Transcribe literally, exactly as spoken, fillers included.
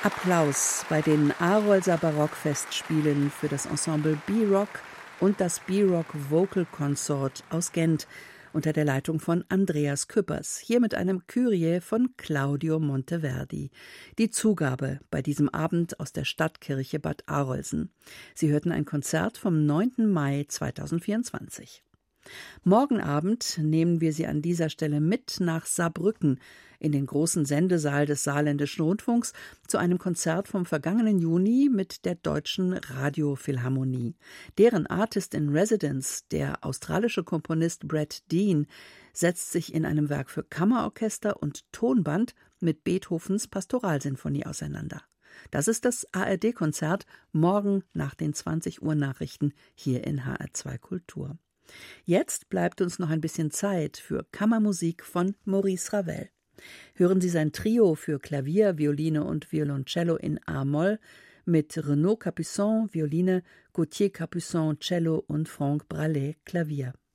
Applaus bei den Arolser Barockfestspielen für das Ensemble B-Rock und das B-Rock Vocal Consort aus Gent unter der Leitung von Andreas Küppers, hier mit einem Kyrie von Claudio Monteverdi. Die Zugabe bei diesem Abend aus der Stadtkirche Bad Arolsen. Sie hörten ein Konzert vom neunten Mai zweitausendvierundzwanzig. Morgen Abend nehmen wir Sie an dieser Stelle mit nach Saarbrücken in den großen Sendesaal des Saarländischen Rundfunks zu einem Konzert vom vergangenen Juni mit der Deutschen Radiophilharmonie. Deren Artist in Residence, der australische Komponist Brett Dean, setzt sich in einem Werk für Kammerorchester und Tonband mit Beethovens Pastoralsinfonie auseinander. Das ist das A R D-Konzert morgen nach den zwanzig Uhr Nachrichten hier in H R zwei Kultur. Jetzt bleibt uns noch ein bisschen Zeit für Kammermusik von Maurice Ravel. Hören Sie sein Trio für Klavier, Violine und Violoncello in A-Moll mit Renaud Capuçon, Violine, Gauthier Capuçon, Cello und Franck Brallet, Klavier.